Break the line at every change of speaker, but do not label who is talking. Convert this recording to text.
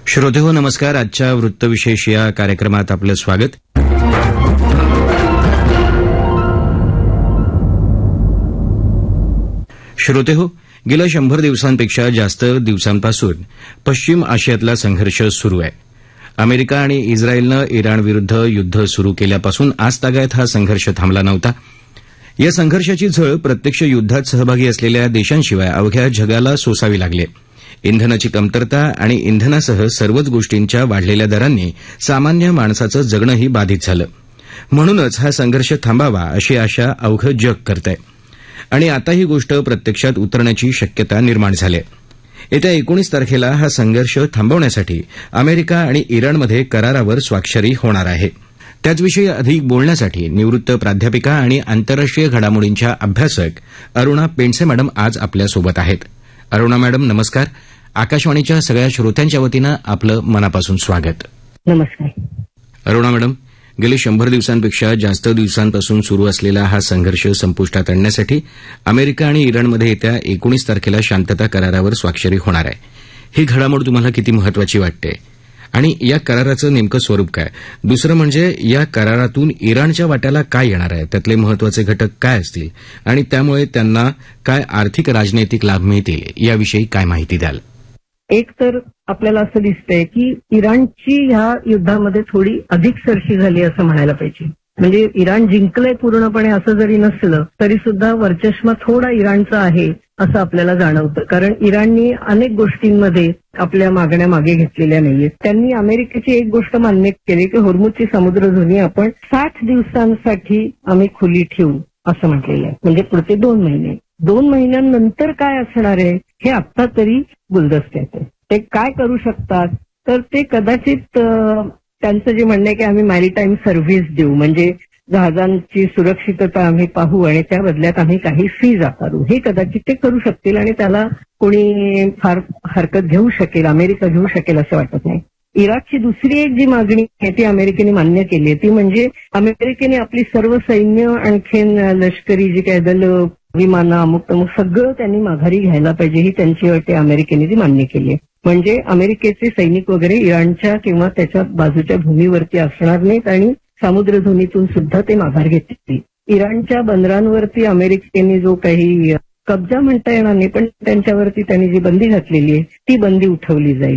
श्रोतेहो नमस्कार. आजच्या वृत्तविशेष या कार्यक्रमात आपलं स्वागत. श्रोतेहो, गेल्या 100 दिवसांपेक्षा जास्त दिवसांपासून पश्चिम आशियातला संघर्ष सुरू आहे. अमेरिका आणि इस्रायलनं इराणविरुद्ध युद्ध सुरू केल्यापासून आजतागायत हा संघर्ष थांबला नव्हता. या संघर्षाची झळ प्रत्यक्ष युद्धात सहभागी असलेल्या देशांशिवाय अवघ्या जगाला सोसावी लागली. इंधनाची कमतरता आणि इंधनासह सर्वच गोष्टींच्या वाढलेल्या दरांनी सामान्य माणसाचं जगणंही बाधित झालं. म्हणूनच हा संघर्ष थांबावा अशी आशा अवघं जग करतंय आणि आता ही गोष्ट प्रत्यक्षात उतरण्याची शक्यता निर्माण झाली आहे. येत्या 19 तारखेला हा संघर्ष थांबवण्यासाठी अमेरिका आणि इराणमध्ये करारावर स्वाक्षरी होणार आहे. त्याचविषयी अधिक बोलण्यासाठी निवृत्त प्राध्यापिका आणि आंतरराष्ट्रीय घडामोडींच्या अभ्यासक अरुणा पेंडसे मॅडम आज आपल्यासोबत आहेत. अरुणा मॅडम नमस्कार. आकाशवाणीच्या सगळ्या श्रोत्यांच्या वतीनं आपलं मनापासून स्वागत.
नमस्कार.
अरुणा मॅडम, गेले 100 दिवसांपेक्षा जास्त दिवसांपासून सुरू असलेला हा संघर्ष संपुष्टात आणण्यासाठी अमेरिका आणि इराणमध्ये येत्या 19 तारखेला शांतता करारावर स्वाक्षरी होणार आहे. ही घडामोड तुम्हाला किती महत्वाची वाटते आणि या कराराचं नेमकं स्वरूप काय? दुसरं म्हणजे या करारातून इराणच्या वाट्याला काय येणार आहे, त्यातले महत्वाचे घटक काय असतील आणि त्यामुळे त्यांना काय आर्थिक राजनैतिक लाभ मिळतील याविषयी काय माहिती द्याल?
एक तर आपल्याला असं दिसतंय की इराणची ह्या युद्धामध्ये थोडी अधिक सरशी झाली असं म्हणायला पाहिजे. म्हणजे इराण जिंकलंय पूर्णपणे असं जरी नसलं तरी सुद्धा वर्चस्व थोडा इराणचा आहे असं आपल्याला जाणवतं. कारण इराणनी अनेक गोष्टींमध्ये आपल्या मागण्या मागे घेतलेल्या नाहीयेत. त्यांनी अमेरिकेची एक गोष्ट मान्य केली की होर्मुझची समुद्रधुनी आपण 60 दिवसांसाठी आम्ही खुली ठेवू असं म्हटलेलं आहे. म्हणजे पुढचे 2 महिने. 2 महिन्यांनंतर काय असणार आहे हे आत्ता तरी गुलदस्त्यात आहे. ते काय करू शकतात तर ते कदाचित त्यांचं जे म्हणणं आहे की आम्ही मॅरीटाईम सर्व्हिस देऊ, म्हणजे जहाजांची सुरक्षितता आम्ही पाहू आणि त्या बदल्यात आम्ही काही फीज आकारू, हे कदाचित ते करू शकतील आणि त्याला कोणी फार हरकत घेऊ शकेल, अमेरिका घेऊ शकेल असं वाटत नाही. इराकची दुसरी एक जी मागणी आहे ती अमेरिकेने मान्य केली आहे. ती म्हणजे अमेरिकेने आपली सर्व सैन्य आणखीन लष्करी जी काय दल, विमानं, अमुक तमुक सगळं त्यांनी माघारी घ्यायला पाहिजे, ही त्यांची अट आहे. अमेरिकेने ती मान्य केली आहे. म्हणजे अमेरिकेचे सैनिक वगैरे इराणच्या किंवा त्याच्या बाजूच्या भूमीवरती असणार नाहीत आणि समुद्रधुनीतून सुद्धा ते माघार घेतील. इराणच्या बंदरांवरती अमेरिकेने जो काही कब्जा म्हणता येणार नाही पण त्यांच्यावरती त्यांनी जी बंदी घातलेली आहे ती बंदी उठवली जाईल.